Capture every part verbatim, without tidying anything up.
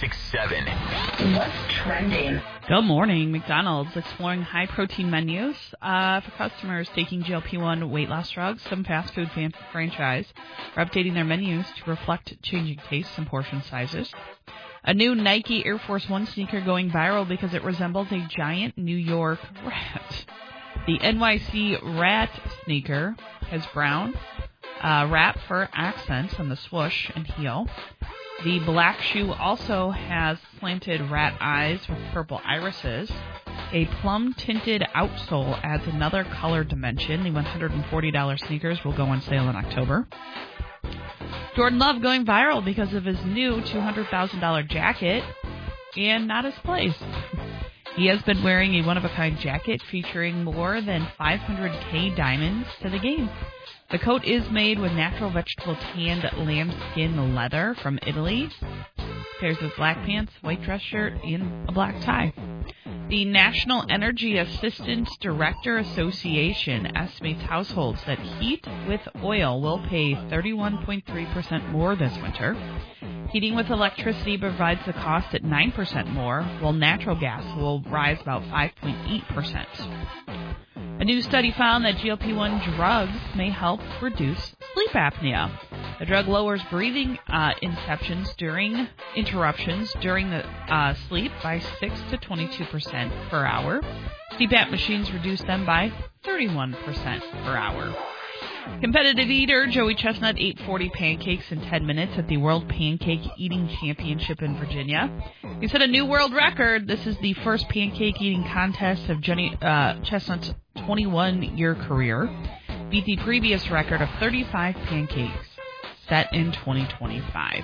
ninety-six point seven. What's trending? Good morning. McDonald's exploring high-protein menus uh, for customers taking G L P one weight loss drugs. Some fast food fan- franchise are updating their menus to reflect changing tastes and portion sizes. A new Nike Air Force One sneaker going viral because it resembles a giant New York rat. The N Y C rat sneaker has brown uh, wrap fur accents on the swoosh and heel. The black shoe also has slanted rat eyes with purple irises. A plum-tinted outsole adds another color dimension. The one hundred forty dollars sneakers will go on sale in October. Jordan Love going viral because of his new two hundred thousand dollars jacket and not his place. He has been wearing a one-of-a-kind jacket featuring more than five hundred K diamonds to the game. The coat is made with natural vegetable tanned lambskin leather from Italy. Pairs with black pants, white dress shirt, and a black tie. The National Energy Assistance Director Association estimates households that heat with oil will pay thirty-one point three percent more this winter. Heating with electricity provides the cost at nine percent more, while natural gas will rise about five point eight percent. A new study found that G L P one drugs may help reduce sleep apnea. The drug lowers breathing uh, interruptions during interruptions during the uh, sleep by six to twenty-two percent per hour. C PAP machines reduce them by thirty-one percent per hour. Competitive eater Joey Chestnut ate forty pancakes in ten minutes at the World Pancake Eating Championship in Virginia. He set a new world record. This is the first pancake eating contest of Jenny uh, Chestnut's twenty-one-year career. Beat the previous record of thirty-five pancakes set in twenty twenty-five.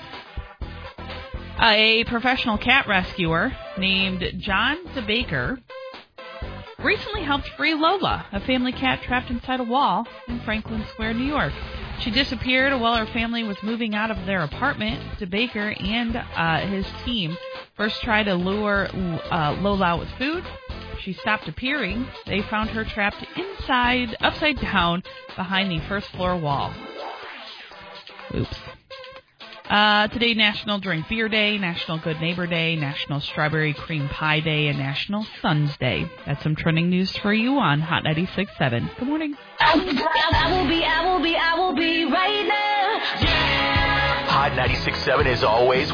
A professional cat rescuer named John DeBaker recently helped free Lola, a family cat trapped inside a wall in Franklin Square, New York. She disappeared while her family was moving out of their apartment. DeBaker and uh, his team first tried to lure uh, Lola out with food. She stopped appearing. They found her trapped inside, upside down, behind the first floor wall. Oops. Uh, today, National Drink Beer Day, National Good Neighbor Day, National Strawberry Cream Pie Day, and National Suns Day. That's some trending news for you on Hot ninety-six point seven. Good morning. I will be, I will be, I will be, I will be right now. Yeah. Hot ninety-six point seven is always